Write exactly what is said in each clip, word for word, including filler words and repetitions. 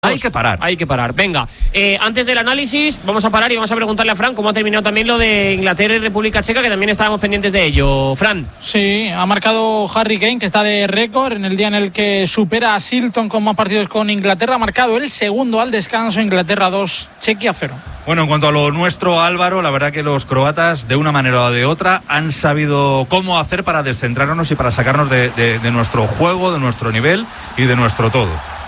Hay que parar. Hay que parar. Venga, eh, antes del análisis, vamos a parar y vamos a preguntarle a Fran cómo ha terminado también lo de Inglaterra y República Checa, que también estábamos pendientes de ello. Fran. Sí, ha marcado Harry Kane, que está de récord en el día en el que supera a Shilton con más partidos con Inglaterra. Ha marcado el segundo al descanso. Inglaterra dos, Chequia cero. Bueno, en cuanto a lo nuestro, Álvaro, la verdad que los croatas, de una manera o de otra, han sabido cómo hacer para descentrarnos y para sacarnos de, de, de nuestro juego, de nuestro nivel y de nuestro todo.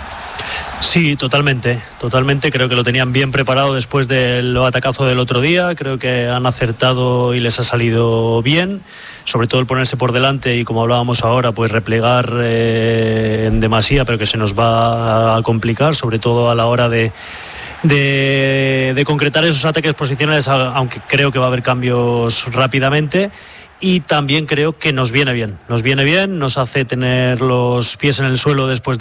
Sí, totalmente, totalmente. Creo que lo tenían bien preparado después del atacazo del otro día. Creo que han acertado y les ha salido bien. Sobre todo el ponerse por delante y, como hablábamos ahora, pues replegar eh, en demasía, pero que se nos va a complicar, sobre todo a la hora de de, de concretar esos ataques posicionales, aunque creo que va a haber cambios rápidamente. Y también creo que nos viene bien, nos viene bien, nos hace tener los pies en el suelo después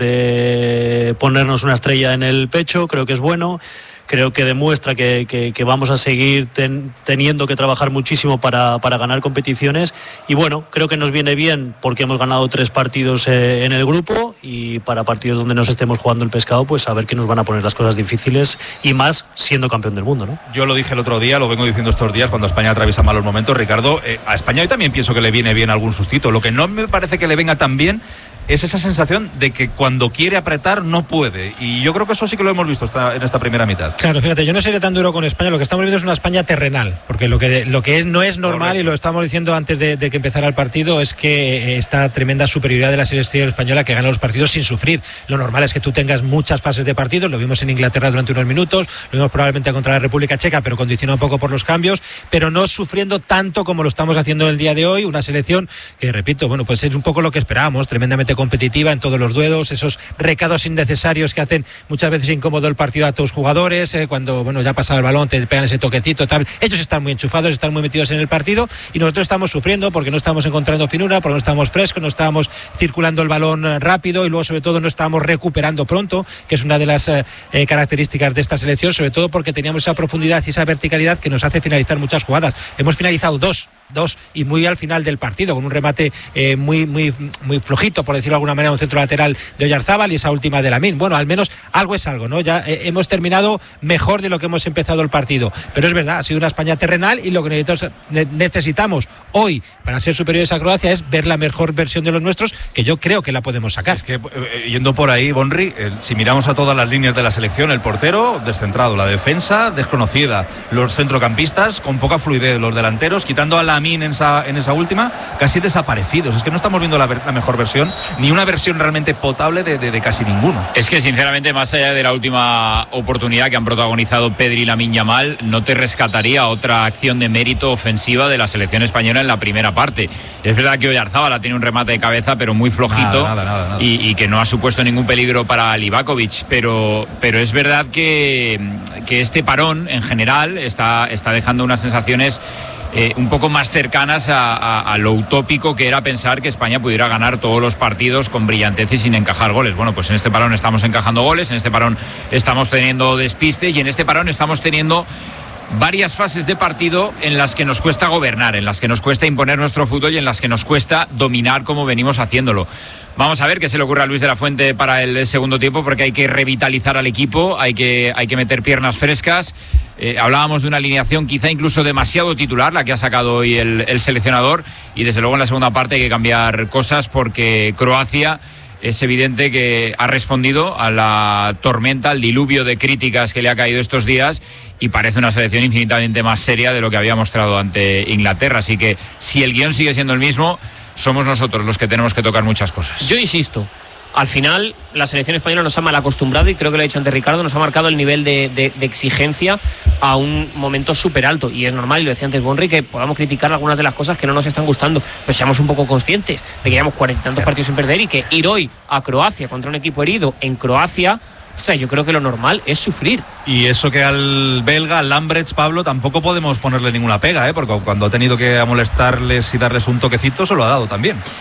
de ponernos una estrella en el pecho. Creo que es bueno, creo que demuestra que, que, que vamos a seguir ten, teniendo que trabajar muchísimo para, para ganar competiciones. Y bueno, creo que nos viene bien porque hemos ganado tres partidos eh, en el grupo, y para partidos donde nos estemos jugando el pescado, pues a ver que nos van a poner las cosas difíciles, y más siendo campeón del mundo, ¿no? Yo lo dije el otro día, lo vengo diciendo estos días, cuando España atraviesa malos momentos, Ricardo, eh, a España hoy también pienso que le viene bien algún sustito. Lo que no me parece que le venga tan bien es esa sensación de que cuando quiere apretar no puede, y yo creo que eso sí que lo hemos visto esta, en esta primera mitad. Claro, fíjate, yo no sería tan duro con España. Lo que estamos viendo es una España terrenal, porque lo que, lo que es, no es normal, correcto, y lo estamos diciendo antes de, de que empezara el partido, es que esta tremenda superioridad de la selección española, que gana los partidos sin sufrir. Lo normal es que tú tengas muchas fases de partidos. Lo vimos en Inglaterra durante unos minutos, lo vimos probablemente contra la República Checa, pero condicionado un poco por los cambios, pero no sufriendo tanto como lo estamos haciendo el día de hoy. Una selección que, repito, bueno, pues es un poco lo que esperábamos, tremendamente competitiva en todo los duelos, esos recados innecesarios que hacen muchas veces incómodo el partido a tus jugadores, eh, cuando bueno ya ha pasado el balón, te pegan ese toquecito, tal. Ellos están muy enchufados, están muy metidos en el partido, y nosotros estamos sufriendo porque no estamos encontrando finura, porque no estamos frescos, no estamos circulando el balón rápido, y luego sobre todo no estamos recuperando pronto, que es una de las eh, características de esta selección, sobre todo porque teníamos esa profundidad y esa verticalidad que nos hace finalizar muchas jugadas. Hemos finalizado dos dos y muy al final del partido, con un remate eh, muy muy muy flojito, por decirlo de alguna manera, un centro lateral de Oyarzábal, y esa última de Lamine. Bueno, al menos algo es algo, ¿no? Ya eh, hemos terminado mejor de lo que hemos empezado el partido, pero es verdad, ha sido una España terrenal, y lo que necesitamos, ne- necesitamos hoy para ser superiores a Croacia es ver la mejor versión de los nuestros, que yo creo que la podemos sacar. Es que eh, yendo por ahí, Bonri, eh, si miramos a todas las líneas de la selección, el portero descentrado, la defensa desconocida, los centrocampistas con poca fluidez, los delanteros, quitando a Lamine en esa, en esa última, casi desaparecidos. Es que no estamos viendo la, ver, la mejor versión, ni una versión realmente potable de, de, de casi ninguno. Es que sinceramente, más allá de la última oportunidad que han protagonizado Pedri y Lamine Yamal, no te rescataría otra acción de mérito ofensiva de la selección española en la primera parte. Es verdad que Oyarzábal tiene un remate de cabeza, pero muy flojito, nada, nada, nada, nada. Y, y que no ha supuesto ningún peligro para Livakovic, pero, pero es verdad que, que este parón en general está, está dejando unas sensaciones Eh, un poco más cercanas a, a, a lo utópico que era pensar que España pudiera ganar todos los partidos con brillantez y sin encajar goles. Bueno, pues en este parón estamos encajando goles, en este parón estamos teniendo despiste, y en este parón estamos teniendo varias fases de partido en las que nos cuesta gobernar, en las que nos cuesta imponer nuestro fútbol y en las que nos cuesta dominar como venimos haciéndolo. Vamos a ver qué se le ocurre a Luis de la Fuente para el segundo tiempo, porque hay que revitalizar al equipo, hay que, hay que meter piernas frescas. Eh, hablábamos de una alineación quizá incluso demasiado titular, la que ha sacado hoy el, el seleccionador, y desde luego en la segunda parte hay que cambiar cosas, porque Croacia es evidente que ha respondido a la tormenta, al diluvio de críticas que le ha caído estos días, y parece una selección infinitamente más seria de lo que había mostrado ante Inglaterra. Así que si el guión sigue siendo el mismo, somos nosotros los que tenemos que tocar muchas cosas. Yo insisto, al final la selección española nos ha mal acostumbrado, y creo que lo ha dicho antes Ricardo, nos ha marcado el nivel de, de, de exigencia a un momento súper alto, y es normal, y lo decía antes Bonri, que podamos criticar algunas de las cosas que no nos están gustando, pero seamos un poco conscientes de que llevamos cuarenta y tantos claro. partidos sin perder, y que ir hoy a Croacia contra un equipo herido en Croacia, o sea, yo creo que lo normal es sufrir. Y eso que al belga, al Lambrecht, Pablo, tampoco podemos ponerle ninguna pega, ¿eh? Porque cuando ha tenido que molestarles y darles un toquecito, se lo ha dado también.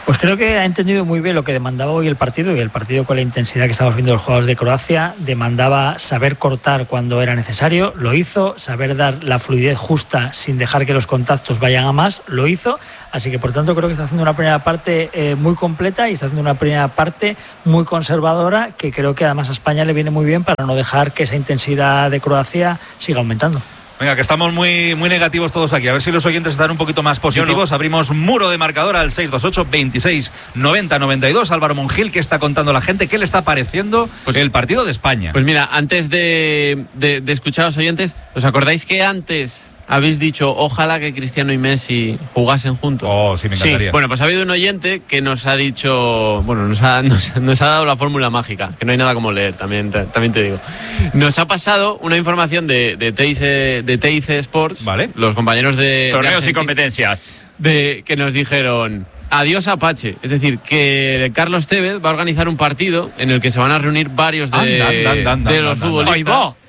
Pues creo que ha entendido muy bien lo que demandaba hoy el partido, y el partido, con la intensidad que estamos viendo los jugadores de Croacia, demandaba saber cortar cuando era necesario, lo hizo, saber dar la fluidez justa sin dejar que los contactos vayan a más, lo hizo. Así que por tanto creo que está haciendo una primera parte eh, muy completa, y está haciendo una primera parte muy conservadora, que creo que además a España le viene muy bien para no dejar que esa intensidad de Croacia siga aumentando. Venga, que estamos muy, muy negativos todos aquí. A ver si los oyentes están un poquito más positivos. No. Abrimos muro de marcador al seis dos ocho, veintiséis, noventa, noventa y dos. Álvaro Monjil, ¿qué está contando la gente? ¿Qué le está pareciendo pues, el partido de España? Pues mira, antes de, de, de escuchar a los oyentes, ¿os acordáis que antes habéis dicho ojalá que Cristiano y Messi jugasen juntos? Oh, sí, me encantaría. Sí. Bueno, pues ha habido un oyente que nos ha dicho, bueno, nos ha, nos, nos ha dado la fórmula mágica, que no hay nada como leer, también, también te digo. Nos ha pasado una información de, de, T I C, de T I C Sports, ¿vale? Los compañeros de... Torneos de y competencias. De, que nos dijeron... Adiós Apache, es decir, que Carlos Tevez va a organizar un partido en el que se van a reunir varios de, and, and, and, and, de los and, and, futbolistas. and.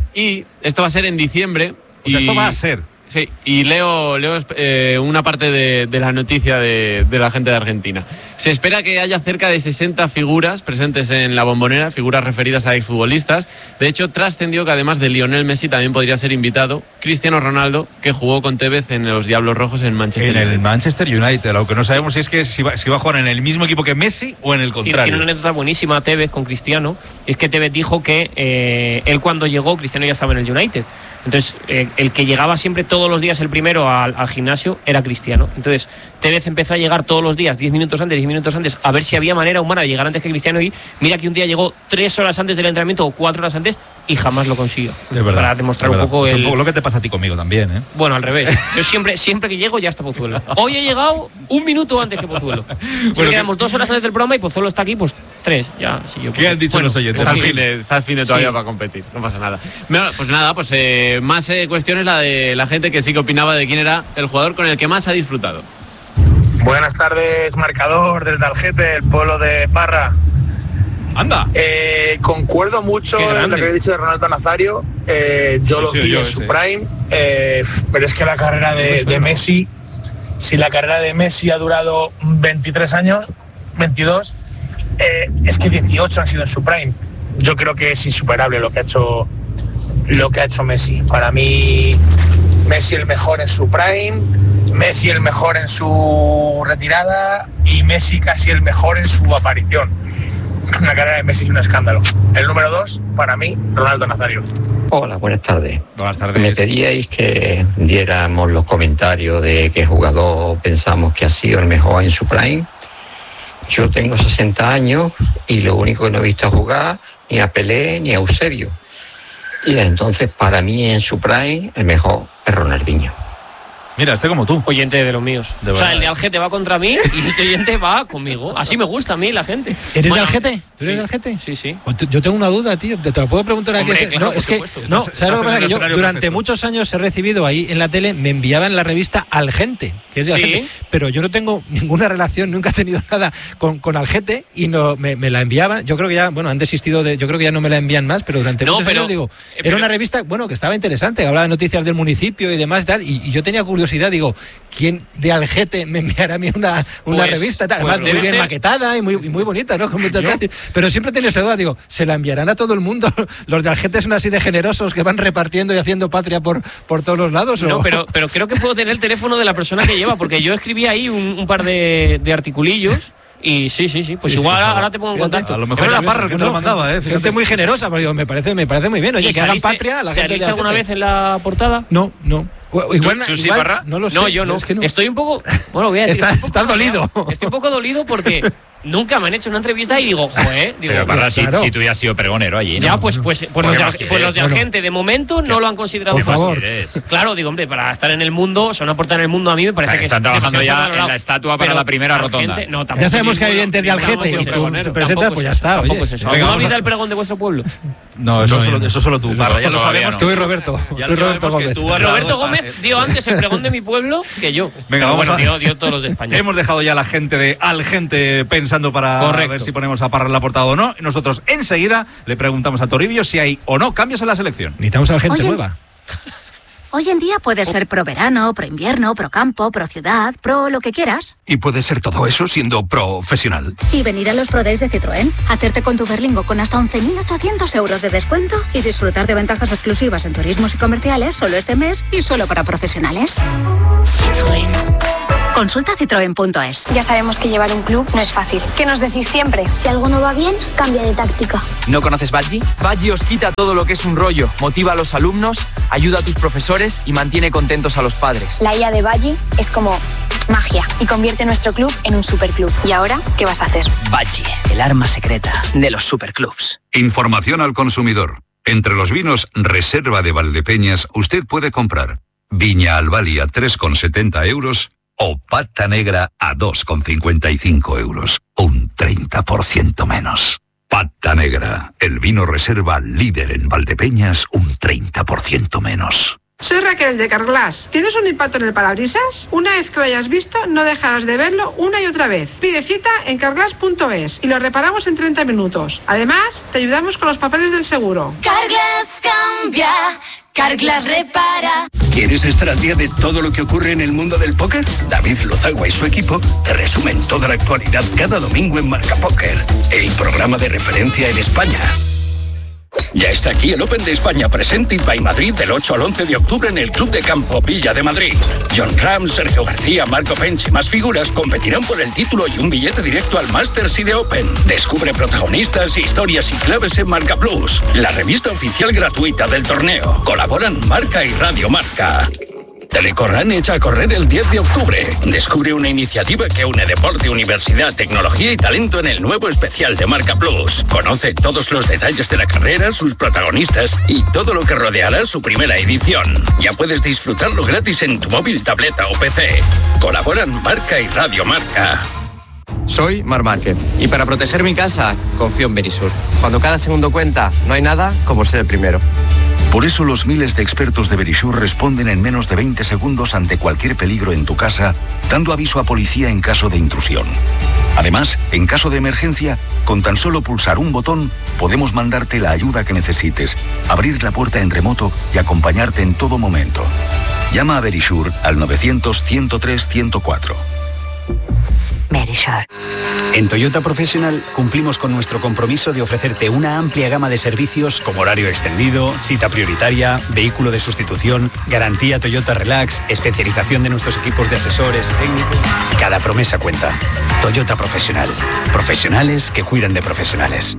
Y esto va a ser en diciembre. O sea, y, esto va a ser. Sí, y leo, leo eh, una parte de, de la noticia de, de la gente de Argentina. Se espera que haya cerca de sesenta figuras presentes en la Bombonera, figuras referidas a exfutbolistas. De hecho, trascendió que además de Lionel Messi también podría ser invitado Cristiano Ronaldo, que jugó con Tevez en los Diablos Rojos en Manchester en United. En el Manchester United, lo que no sabemos si es que si va, si va a jugar en el mismo equipo que Messi o en el contrario. Tiene una anécdota buenísima Tevez con Cristiano, es que Tevez dijo que eh, él cuando llegó, Cristiano ya estaba en el United. Entonces, eh, el que llegaba siempre todos los días el primero al, al gimnasio era Cristiano. Entonces, Tevez empezó a llegar todos los días, diez minutos antes, diez minutos antes, a ver si había manera humana de llegar antes que Cristiano. Y mira que un día llegó tres horas antes del entrenamiento o cuatro horas antes y jamás lo consiguió. Es verdad, para demostrar es un poco es el... un poco lo que te pasa a ti conmigo también, ¿eh? Bueno, al revés. Yo siempre, siempre que llego ya está Pozuelo. Hoy he llegado un minuto antes que Pozuelo. Bueno, quedamos dos horas antes del programa y Pozuelo está aquí, pues tres. Ya, si yo, pues, ¿qué han dicho bueno, los oyentes? Está al fin de, está al fin de todavía sí. para competir, no pasa nada. Pues nada, pues eh, más eh, cuestiones la de la gente que sí que opinaba de quién era el jugador con el que más ha disfrutado. Buenas tardes, marcador desde Algete, el pueblo de Parra. ¡Anda! Eh, concuerdo mucho en lo que he dicho de Ronaldo Nazario. Eh, yo sí, lo vi sí, en su sí. prime, eh, pero es que la carrera de, de Messi, si la carrera de Messi ha durado veintitrés años, veintidós, eh, es que dieciocho han sido en su prime. Yo creo que es insuperable lo que ha hecho, lo que ha hecho Messi. Para mí, Messi el mejor en su prime, Messi el mejor en su retirada y Messi casi el mejor en su aparición. La carrera de Messi es un escándalo. El número dos, para mí, Ronaldo Nazario. Hola, buenas tardes. Buenas tardes. Me pedíais que diéramos los comentarios de qué jugador pensamos que ha sido el mejor en su prime. Yo tengo sesenta años y lo único que no he visto jugar ni a Pelé ni a Eusebio. Y entonces, para mí, en su prime, el mejor es Ronaldinho. Mira, este como tú. Oyente de los míos. De o sea, el de Algete va contra mí y este oyente va conmigo. Así me gusta a mí la gente. ¿Eres bueno, de Algete? ¿Tú eres sí, de Algete? Sí, sí. Yo tengo una duda, tío. Te lo puedo preguntar aquí. Hombre, claro, no, es que supuesto. no, ¿sabes lo que pasa? Que yo durante perfecto. muchos años he recibido ahí en la tele, me enviaban la revista Algente, que es de Algete, ¿sí? Pero yo no tengo ninguna relación, nunca he tenido nada con, con Algete y no me, me la enviaban. Yo creo que ya, bueno, han desistido de, yo creo que ya no me la envían más, pero durante no, muchos pero, años digo, eh, era pero, una revista, bueno, que estaba interesante, hablaba de noticias del municipio y demás y tal, y, y yo tenía curiosidad, digo, ¿quién de Algete me enviará a mí una, una pues, revista? Tal? Además, pues muy bien ser... maquetada y muy, y muy bonita, ¿no? Con muchas gracias. Pero siempre he tenido esa duda, digo, ¿se la enviarán a todo el mundo? ¿Los de Algete son así de generosos que van repartiendo y haciendo patria por, por todos los lados? ¿o? No, pero, pero creo que puedo tener el teléfono de la persona que lleva, porque yo escribí ahí un, un par de, de articulillos. Y sí, sí, sí, pues sí, igual sí, ahora te pongo en contacto. A lo mejor era la Parra el que te lo mandaba, ¿eh? Fíjate. Gente muy generosa, pero digo, me parece, me parece muy bien. Oye, que hagan patria a la gente. ¿Saliste alguna vez en la portada? No, no. Igual, ¿Tú, tú igual, sí, Parra? No lo sé. No, yo no. Es que no. Estoy un poco. Bueno, voy a decir. Está, estoy un estás poco dolido. Estoy un poco dolido porque nunca me han hecho una entrevista y digo, joder. Digo, pero Parra, si, claro. si tú ya has sido pregonero allí, ¿no? Ya, pues, pues, pues, los de, pues los de bueno. Algete de momento no lo han considerado Por favor. fácil. Claro, digo, hombre, para estar en el mundo, son aportar en el mundo a mí me parece o sea, que que están es trabajando ya en la estatua para pero la primera Algete, rotonda. No, Ya sabemos que hay oyentes de Algete y tú te presentas, pues ya está. Tampoco es eso. ¿Alguno habéis del pregón de vuestro pueblo? No, eso, no, solo, no. eso solo tú, Parra, ya lo Todavía sabemos. no. Tú y Roberto. Ya Tú y lo Roberto sabemos que Gómez. tú has Roberto dado- Gómez dio antes el pregón de mi pueblo que yo. Venga, Pero vamos bueno, a- dio, dio todos los de España. Hemos dejado ya a la gente de Algente pensando para Correcto. ver si ponemos a Parra en la portada o no. Y nosotros enseguida le preguntamos a Toribio si hay o no cambios en la selección. Necesitamos a la gente Oye. nueva. Hoy en día puedes ser pro verano, pro invierno, pro campo, pro ciudad, pro lo que quieras. Y puedes ser todo eso siendo profesional. Y venir a los Pro Days de Citroën, hacerte con tu Berlingo con hasta once mil ochocientos euros de descuento y disfrutar de ventajas exclusivas en turismos y comerciales solo este mes y solo para profesionales. Citroën. Consulta citroen punto es. Ya sabemos que llevar un club no es fácil. ¿Qué nos decís siempre? Si algo no va bien, cambia de táctica. ¿No conoces Badgie? Badgie os quita todo lo que es un rollo, motiva a los alumnos, ayuda a tus profesores y mantiene contentos a los padres. La I A de Badgie es como magia y convierte nuestro club en un superclub. ¿Y ahora qué vas a hacer? Badgie, el arma secreta de los superclubs. Información al consumidor. Entre los vinos Reserva de Valdepeñas usted puede comprar Viña Albali a tres con setenta euros o Pata Negra a dos con cincuenta y cinco euros. Un treinta por ciento menos. Pata Negra, el vino reserva líder en Valdepeñas, un treinta por ciento menos. Soy Raquel de Carglass. ¿Tienes un impacto en el parabrisas? Una vez que lo hayas visto, no dejarás de verlo una y otra vez. Pide cita en carglass punto es y lo reparamos en treinta minutos. Además, te ayudamos con los papeles del seguro. Carglass cambia, Carglass repara. ¿Quieres estar al día de todo lo que ocurre en el mundo del póker? David Lozagua y su equipo te resumen toda la actualidad cada domingo en Marca Póker, el programa de referencia en España. Ya está aquí el Open de España Presented by Madrid del ocho al once de octubre en el Club de Campo Villa de Madrid. John Ram, Sergio García, Marco Pench y más figuras competirán por el título y un billete directo al Masters y de Open. Descubre protagonistas, historias y claves en Marca Plus, la revista oficial gratuita del torneo. Colaboran Marca y Radio Marca. Telecorran echa a correr el diez de octubre. Descubre una iniciativa que une deporte, universidad, tecnología y talento en el nuevo especial de Marca Plus. Conoce todos los detalles de la carrera, sus protagonistas y todo lo que rodeará su primera edición. Ya puedes disfrutarlo gratis en tu móvil, tableta o P C. Colaboran Marca y Radio Marca. Soy Mar Márquez y para proteger mi casa confío en Verisur. Cuando cada segundo cuenta, no hay nada como ser el primero. Por eso los miles de expertos de Verisur responden en menos de veinte segundos ante cualquier peligro en tu casa, dando aviso a policía en caso de intrusión. Además, en caso de emergencia, con tan solo pulsar un botón, podemos mandarte la ayuda que necesites, abrir la puerta en remoto y acompañarte en todo momento. Llama a Verisur al novecientos, ciento tres, ciento cuatro. Verisur. En Toyota Professional cumplimos con nuestro compromiso de ofrecerte una amplia gama de servicios como horario extendido, cita prioritaria, vehículo de sustitución, garantía Toyota Relax, especialización de nuestros equipos de asesores técnicos. Cada promesa cuenta. Toyota Professional. Profesionales que cuidan de profesionales.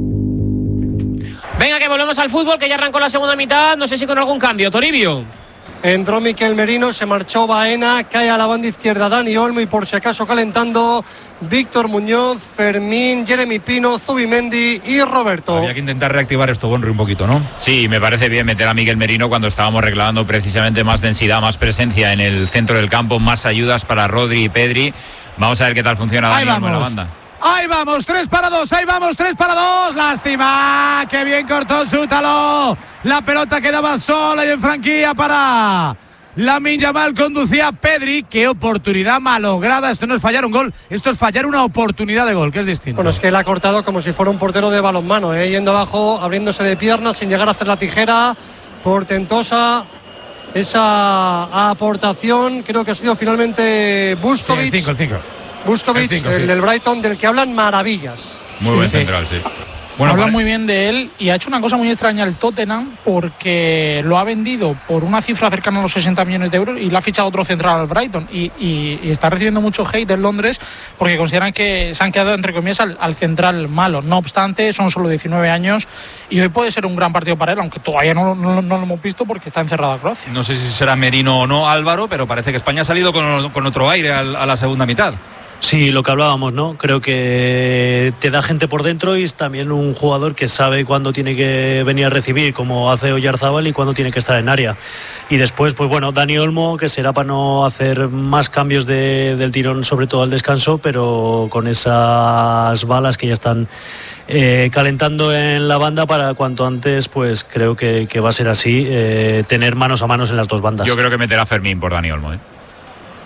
Venga, que volvemos al fútbol, que ya arrancó la segunda mitad. No sé si con algún cambio. Toribio. Entró Miquel Merino, se marchó Baena, cae a la banda izquierda Dani Olmo y por si acaso calentando Víctor Muñoz, Fermín, Jeremy Pino, Zubimendi y Roberto. Había que intentar reactivar esto, Bonri, un poquito, ¿no? Sí, me parece bien meter a Miquel Merino cuando estábamos reclamando precisamente más densidad, más presencia en el centro del campo, más ayudas para Rodri y Pedri. Vamos a ver qué tal funciona Dani Olmo en la banda. Ahí vamos, tres para dos, ahí vamos, tres para dos. Lástima, qué bien cortó Sútalo. La pelota quedaba sola y en franquía para Lamine Yamal. Conducía Pedri. Qué oportunidad malograda. Esto no es fallar un gol, esto es fallar una oportunidad de gol, que es distinto. Bueno, es que él ha cortado como si fuera un portero de balonmano, ¿eh? Yendo abajo, abriéndose de piernas sin llegar a hacer la tijera. Portentosa esa aportación. Creo que ha sido finalmente Buscovic. Sí, el cinco, el cinco. Buscovic, el, cinco, el sí. del Brighton, del que hablan maravillas. Muy sí, buen sí. central, sí. Bueno, habla muy bien de él y ha hecho una cosa muy extraña el Tottenham porque lo ha vendido por una cifra cercana a los sesenta millones de euros y le ha fichado otro central al Brighton y, y, y está recibiendo mucho hate en Londres porque consideran que se han quedado entre comillas al, al central malo. No obstante, son solo diecinueve años y hoy puede ser un gran partido para él, aunque todavía no, no, no lo hemos visto porque está encerrada Croacia. No sé si será Merino o no, Álvaro, pero parece que España ha salido con, con otro aire a, a la segunda mitad. Sí, lo que hablábamos, ¿no? Creo que te da gente por dentro y es también un jugador que sabe cuándo tiene que venir a recibir, como hace Oyarzábal, y cuándo tiene que estar en área. Y después, pues bueno, Dani Olmo, que será para no hacer más cambios de, del tirón, sobre todo al descanso, pero con esas balas que ya están eh, calentando en la banda para cuanto antes, pues creo que, que va a ser así, eh, tener manos a manos en las dos bandas. Yo creo que meterá a Fermín por Dani Olmo, ¿eh?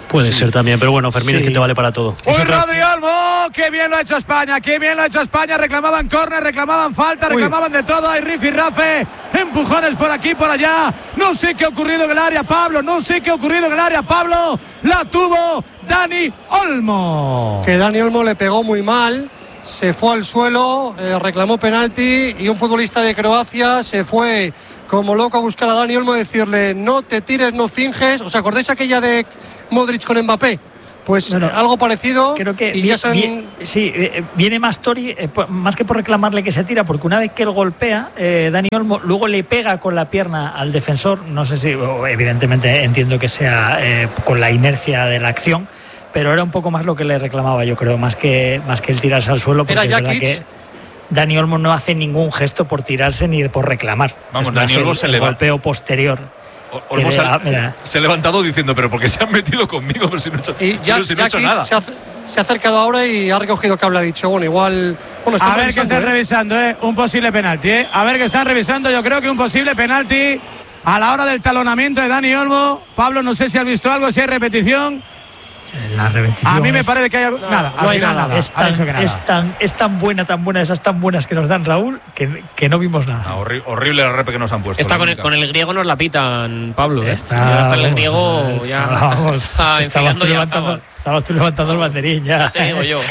Puede sí. ser también, pero bueno, Fermín sí. es que te vale para todo. ¡Uy, Rodri Olmo! ¡Qué bien lo ha hecho España! ¡Qué bien lo ha hecho España! Reclamaban córner, reclamaban falta, Uy. reclamaban de todo. Hay Rifi Rafe, empujones por aquí, por allá. No sé qué ha ocurrido en el área, Pablo. No sé qué ha ocurrido en el área, Pablo. La tuvo Dani Olmo. Que Dani Olmo le pegó muy mal. Se fue al suelo, eh, reclamó penalti y un futbolista de Croacia se fue como loco a buscar a Dani Olmo y decirle no te tires, no finges. ¿Os acordáis aquella de Modric con Mbappé? Pues no, no. algo parecido. Creo que y vi, ya se han... vi, sí, eh, viene más Tori, eh, más que por reclamarle que se tira, porque una vez que él golpea, eh, Dani Olmo luego le pega con la pierna al defensor. No sé si, evidentemente entiendo que sea eh, con la inercia de la acción, pero era un poco más lo que le reclamaba, yo creo, más que, más que el tirarse al suelo, porque es verdad que Dani Olmo no hace ningún gesto por tirarse ni por reclamar. Vamos, Dani Olmo se le va. golpeo posterior. Olmo se, ha, se ha levantado diciendo, pero ¿por qué se han metido conmigo? Pero si no he hecho, y ya, si no he hecho nada. Se ha, se ha acercado ahora y ha recogido cable, ha dicho, bueno, igual... Bueno, a ver que están ¿eh? revisando, ¿eh? Un posible penalti, ¿eh? A ver que están revisando, yo creo que un posible penalti a la hora del talonamiento de Dani Olmo. Pablo, no sé si has visto algo, si hay repetición. La repetición a mí me es... parece que hay... no, nada, no hay nada. nada. Es, tan, nada. Es, tan, es tan buena, tan buena, esas tan buenas que nos dan Raúl, que, que no vimos nada. Ah, horri horrible la repe que nos han puesto. Está con el, con el griego nos la pitan, Pablo. ¿eh? Está, ya está el vamos, griego, está, ya vamos, está, está estabas, tú levantando, estabas tú levantando el banderín ya. ya te digo yo.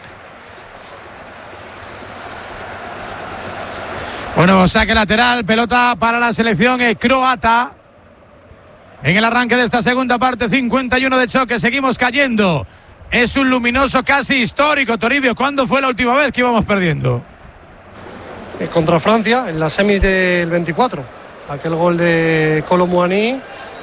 Bueno, saque lateral, pelota para la selección eh, croata. En el arranque de esta segunda parte, cincuenta y uno de choque, seguimos cayendo. Es un luminoso casi histórico, Toribio. ¿Cuándo fue la última vez que íbamos perdiendo? Eh, contra Francia, en la semis del veinticuatro. Aquel gol de Kolo Muani.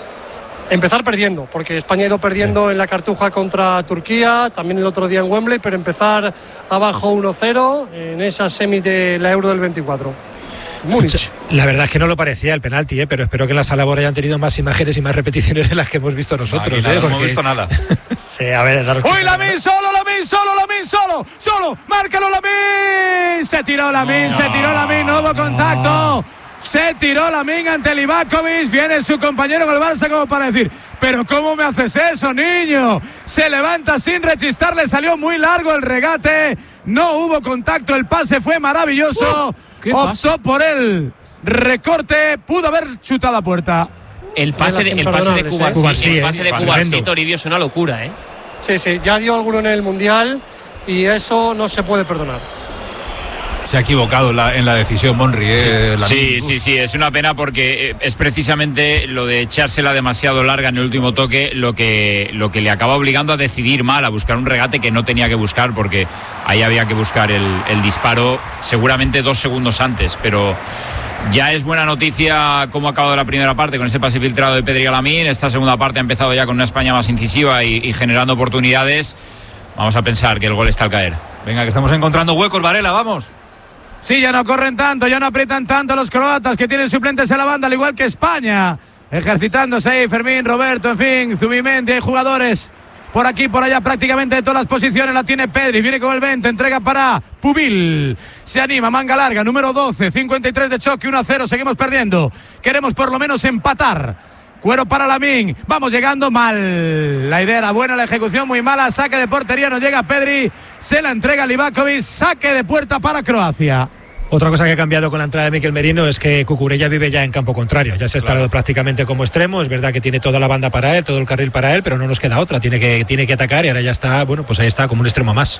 Empezar perdiendo, porque España ha ido perdiendo sí. en la Cartuja contra Turquía, también el otro día en Wembley, pero empezar abajo uno cero en esas semis de la Euro del veinticuatro. Múnich. La verdad es que no lo parecía el penalti, ¿eh? Pero espero que en la sala Bor hayan tenido más imágenes y más repeticiones de las que hemos visto nosotros. No, ¿eh? no Porque... hemos visto nada. sí, a ver, daros ¡Uy, Lamine solo, Lamine solo, Lamine solo! ¡Solo! ¡Márcalo, Lamine! Se tiró Lamine, no, se tiró Lamine, no hubo no. contacto. Se tiró Lamine ante Livakovic. Viene su compañero con el Barça como para decir, pero ¿cómo me haces eso, niño? Se levanta sin rechistar, le salió muy largo el regate. No hubo contacto, el pase fue maravilloso. Uh, Optó pasa? por él. Recorte, pudo haber chutado a puerta. El pase de, el pase de Cubarsí, Cubarsí, el pase de Cubarsí, Toribio, es una locura, ¿eh? Sí, sí, ya dio alguno en el Mundial y eso no se puede perdonar. Se ha equivocado en la, en la decisión, Monri. Eh, sí, sí, sí, sí, es una pena porque es precisamente lo de echársela demasiado larga en el último toque lo que, lo que le acaba obligando a decidir mal, a buscar un regate que no tenía que buscar, porque ahí había que buscar el, el disparo seguramente dos segundos antes, pero... Ya es buena noticia cómo ha acabado la primera parte con ese pase filtrado de Pedri a Lamine. Esta segunda parte ha empezado ya con una España más incisiva y, y generando oportunidades. Vamos a pensar que el gol está al caer. Venga, que estamos encontrando huecos, Varela, vamos. Sí, ya no corren tanto, ya no aprietan tanto los croatas, que tienen suplentes en la banda, al igual que España. Ejercitándose ahí, Fermín, Roberto, en fin, Zubimendi, hay jugadores por aquí, por allá, prácticamente de todas las posiciones la tiene Pedri, viene con el veinte, entrega para Pubil, se anima, manga larga, número doce, cincuenta y tres de choque, uno a cero, seguimos perdiendo, queremos por lo menos empatar. Cuero para Lamine, vamos llegando mal, la idea era buena, la ejecución muy mala, saque de portería, no llega Pedri, se la entrega Livakovic, saque de puerta para Croacia. Otra cosa que ha cambiado con la entrada de Mikel Merino es que Cucurella vive ya en campo contrario, ya se ha instalado claro. prácticamente como extremo, es verdad que tiene toda la banda para él, todo el carril para él, pero no nos queda otra, tiene que, tiene que atacar y ahora ya está, bueno, pues ahí está como un extremo más.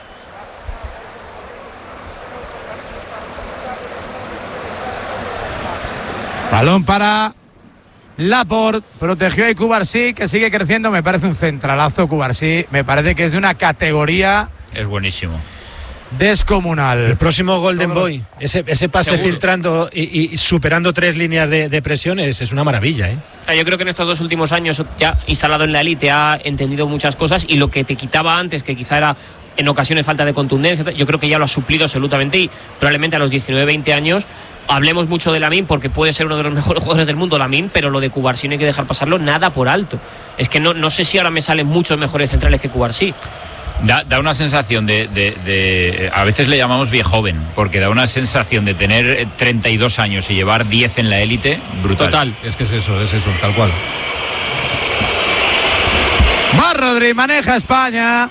Balón para Laporte, protegió a Cubarsí, que sigue creciendo, me parece un centralazo Cubarsí, me parece que es de una categoría... Es buenísimo. Descomunal. El próximo Golden Boy, ese, ese pase Seguro. filtrando y, y superando tres líneas de, de presiones, es una maravilla, ¿eh? O sea, yo creo que en estos dos últimos años, ya instalado en la élite, ha entendido muchas cosas y lo que te quitaba antes, que quizá era en ocasiones falta de contundencia, yo creo que ya lo ha suplido absolutamente y probablemente a los diecinueve veinte años hablemos mucho de Lamine porque puede ser uno de los mejores jugadores del mundo, Lamine, pero lo de Cubarsí no hay que dejar pasarlo nada por alto. Es que no, no sé si ahora me salen muchos mejores centrales que Cubarsí. Da, da una sensación de, de, de... A veces le llamamos viejoven, porque da una sensación de tener treinta y dos años y llevar diez en la élite brutal. Total. Es que es eso, es eso, tal cual. Va Rodri, maneja España.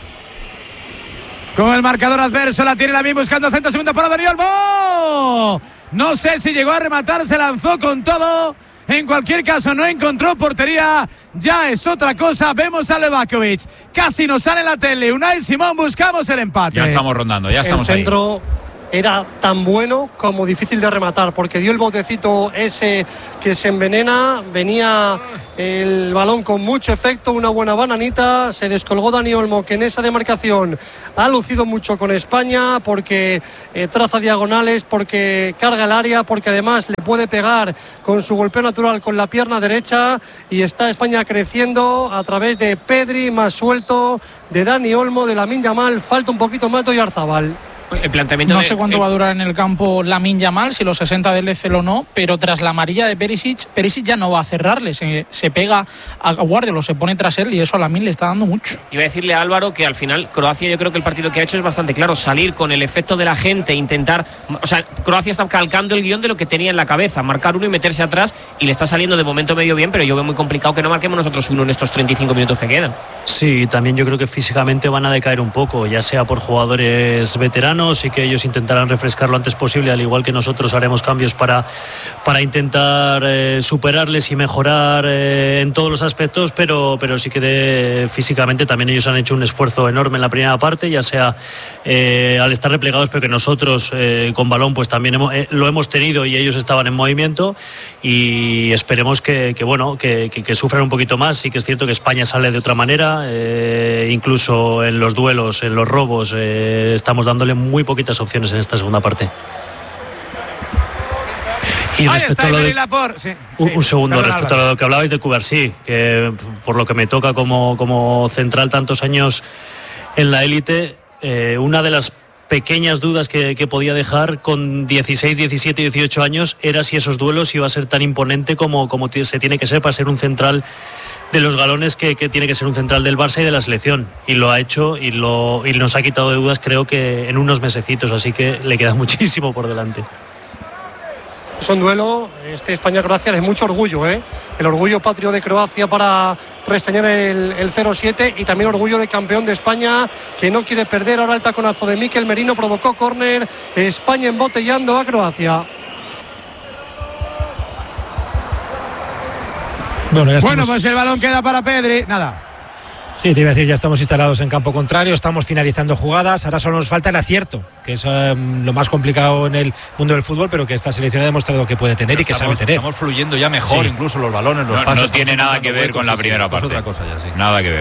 Con el marcador adverso, la tiene Lamine buscando centro, segundo para Dani Olmo. No sé si llegó a rematar, se lanzó con todo. En cualquier caso, no encontró portería. Ya es otra cosa. Vemos a Livakovic. Casi nos sale en la tele. Unai Simón, buscamos el empate. Ya estamos rondando, ya estamos el centro ahí. Era tan bueno como difícil de rematar, porque dio el botecito ese que se envenena. Venía el balón con mucho efecto, una buena bananita. Se descolgó Dani Olmo, que en esa demarcación ha lucido mucho con España, porque eh, traza diagonales, porque carga el área, porque además le puede pegar con su golpeo natural con la pierna derecha. Y está España creciendo a través de Pedri, más suelto, de Dani Olmo, de Lamine Yamal. Falta un poquito más de Oyarzabal. El planteamiento no de, sé cuánto el... va a durar en el campo Lamine Yamal, si los sesenta del Lecce o no, pero tras la amarilla de Perisic, Perisic ya no va a cerrarle, se, se pega a Guardiola, se pone tras él y eso a Lamine le está dando mucho. Iba a decirle a Álvaro que al final Croacia, yo creo que el partido que ha hecho es bastante claro, salir con el efecto de la gente, intentar, o sea, Croacia está calcando el guión de lo que tenía en la cabeza, marcar uno y meterse atrás, y le está saliendo de momento medio bien, pero yo veo muy complicado que no marquemos nosotros uno en estos treinta y cinco minutos que quedan. Sí, también yo creo que físicamente van a decaer un poco, ya sea por jugadores veteranos y que ellos intentarán refrescar lo antes posible, al igual que nosotros haremos cambios para, para intentar eh, superarles y mejorar eh, en todos los aspectos, pero, pero sí que de, físicamente también ellos han hecho un esfuerzo enorme en la primera parte, ya sea eh, al estar replegados, pero que nosotros eh, con balón pues también hemos, eh, lo hemos tenido y ellos estaban en movimiento, y esperemos que, que bueno que, que, que sufran un poquito más. Sí que es cierto que España sale de otra manera, eh, incluso en los duelos, en los robos, eh, estamos dándole muy poquitas opciones en esta segunda parte. Y Ahí respecto está, a lo de, Lapor. Sí, un, sí, un segundo, perdón, respecto Álvaro. a lo que hablabais de Cubarsí, que por lo que me toca como, como central tantos años en la élite, eh, una de las pequeñas dudas que, que podía dejar con dieciséis, diecisiete, dieciocho años era si esos duelos iba a ser tan imponente como, como t- se tiene que ser para ser un central de los galones que, que tiene que ser un central del Barça y de la selección, y lo ha hecho y, lo, y nos ha quitado de dudas creo que en unos mesecitos, así que le queda muchísimo por delante. Es un duelo, este España-Croacia, de mucho orgullo, ¿eh? El orgullo patrio de Croacia para restañar el, el cero siete, y también orgullo de campeón de España, que no quiere perder. Ahora el taconazo de Mikel Merino provocó córner. España embotellando a Croacia. Bueno, ya Bueno, estamos... pues el balón queda para Pedri. Nada. Sí, te iba a decir, ya estamos instalados en campo contrario, estamos finalizando jugadas, ahora solo nos falta el acierto, que es um, lo más complicado en el mundo del fútbol, pero que esta selección ha demostrado que puede tener. Pero y que estamos, sabe tener. Estamos fluyendo ya mejor, sí. Incluso los balones, los no, pases. No tiene nada que ver con la primera sí, parte. Es otra cosa ya, sí. Nada que ver.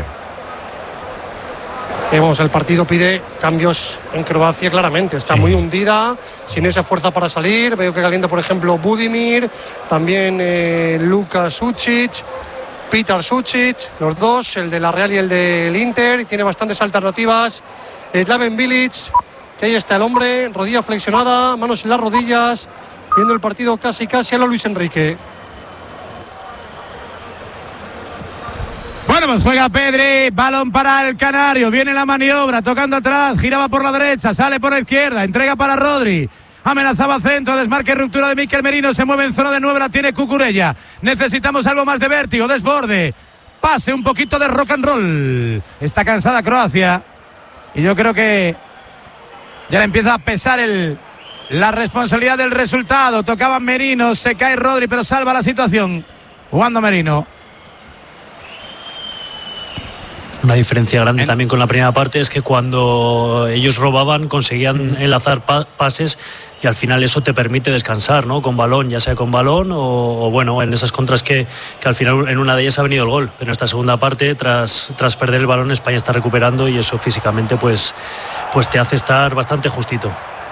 Vemos, el partido pide cambios en Croacia claramente, está sí. muy hundida, sin esa fuerza para salir. Veo que calienta, por ejemplo, Budimir, también eh, Luka Sučić, Petar Sučić, los dos, el de la Real y el del Inter, y tiene bastantes alternativas. Slaven Bilic, que ahí está el hombre, rodilla flexionada, manos en las rodillas, viendo el partido casi casi a lo Luis Enrique. Bueno, pues juega Pedri, balón para el Canario, viene la maniobra, tocando atrás, giraba por la derecha, sale por la izquierda, entrega para Rodri. Amenazaba centro, desmarque y ruptura de Mikel Merino, se mueve en zona de nueve, la tiene Cucurella. Necesitamos algo más de vértigo, desborde, pase, un poquito de rock and roll. Está cansada Croacia y yo creo que ya le empieza a pesar el, la responsabilidad del resultado. Tocaba Merino, se cae Rodri, pero salva la situación jugando Merino. Una diferencia grande en... también con la primera parte es que cuando ellos robaban conseguían mm. enlazar pa- pases y al final eso te permite descansar, ¿no? Con balón, ya sea con balón o, o bueno, en esas contras que, que al final en una de ellas ha venido el gol. Pero en esta segunda parte, tras, tras perder el balón, España está recuperando y eso físicamente pues, pues te hace estar bastante justito.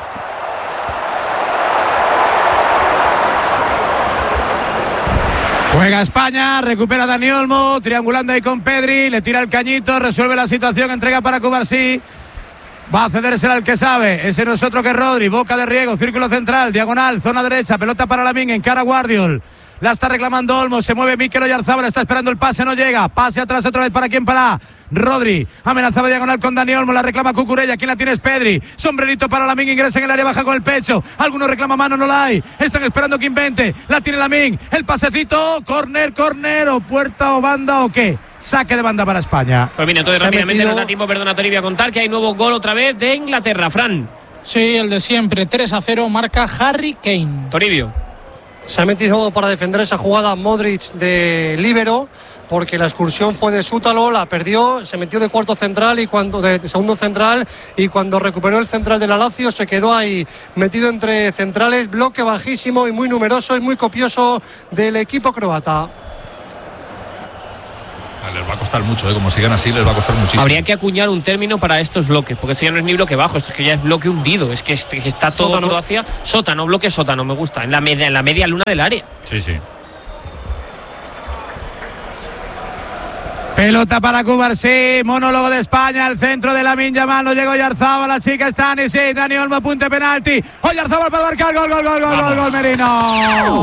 Juega España, recupera Dani Olmo, triangulando ahí con Pedri, le tira el cañito, resuelve la situación, entrega para Cubarsí. Va a cedérsela al que sabe, ese no es otro que Rodri, boca de riego, círculo central, diagonal, zona derecha, pelota para Lamine, encara Guardiol. La está reclamando Olmo, se mueve Mikel Oyarzabal, está esperando el pase, no llega, pase atrás otra vez, ¿para quién? Para Rodri, amenazaba diagonal con Dani Olmo, la reclama Cucurella, ¿quién la tiene? Es Pedri, sombrerito para Lamine, ingresa en el área baja con el pecho, algunos reclama mano, no la hay, están esperando que invente, la tiene Lamine, el pasecito, córner, córner, o puerta o banda o qué, saque de banda para España. Pues mira, entonces rápidamente nos da tiempo, perdona Tori, voy a contar que hay nuevo gol otra vez de Inglaterra, Fran. Sí, el de siempre, tres a cero, marca Harry Kane. Toribio. Se ha metido para defender esa jugada Modric de líbero, porque la excursión fue de Sútalo, la perdió, se metió de cuarto central y cuando de segundo central y cuando recuperó el central de la Lazio se quedó ahí metido entre centrales, bloque bajísimo y muy numeroso y muy copioso del equipo croata. Les va a costar mucho, ¿eh? Como sigan así, les va a costar muchísimo. Habría que acuñar un término para estos bloques, porque esto ya no es ni bloque bajo, esto es que ya es bloque hundido. Es que, es, que está todo sótano. Croacia. Sótano, bloque sótano, me gusta. En la media, en la media luna del área. Sí, sí. Pelota para Cubarsí, monólogo de España, el centro de Lamine Yamal, no llegó Oyarzabal, la chica está, ni sí, Dani Olmo, punte penalti, Oyarzabal para marcar, gol, gol, gol, gol, gol, gol, Merino.